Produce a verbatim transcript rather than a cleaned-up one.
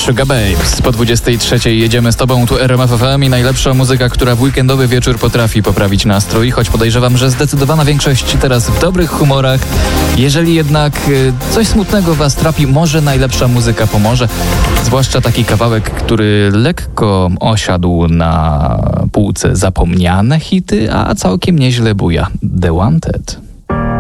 Sugar Babes. Po dwudziestej trzeciej jedziemy z Tobą, tu R M F F M i najlepsza muzyka, która w weekendowy wieczór potrafi poprawić nastrój, choć podejrzewam, że zdecydowana większość teraz w dobrych humorach. Jeżeli jednak coś smutnego Was trapi, może najlepsza muzyka pomoże. Zwłaszcza taki kawałek, który lekko osiadł na półce zapomniane hity, a całkiem nieźle buja. The Wanted.